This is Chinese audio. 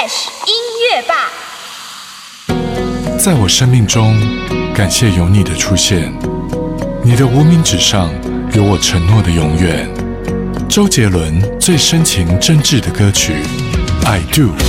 Flash 音乐吧。 在我生命中，感谢有你的出现。你的无名指上有我承诺的永远。周杰伦最深情真挚的歌曲《I Do》。